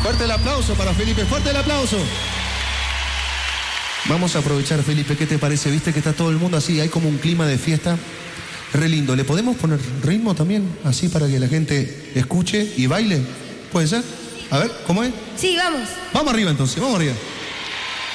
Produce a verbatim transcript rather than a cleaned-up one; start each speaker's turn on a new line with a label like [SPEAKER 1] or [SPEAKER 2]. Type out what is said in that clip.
[SPEAKER 1] Fuerte el aplauso para Felipe, fuerte el aplauso. Vamos a aprovechar, Felipe, ¿qué te parece? ¿Viste que está todo el mundo así? Hay como un clima de fiesta re lindo. ¿Le podemos poner ritmo también? Así para que la gente escuche y baile. ¿Puede ser? A ver, ¿cómo es?
[SPEAKER 2] Sí, vamos.
[SPEAKER 1] Vamos arriba entonces, vamos arriba.